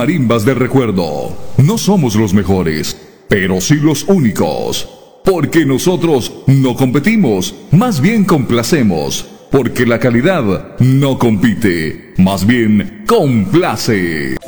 marimbas de recuerdo. No somos los mejores, pero sí los únicos. Porque nosotros no competimos, más bien complacemos. Porque la calidad no compite, más bien complace.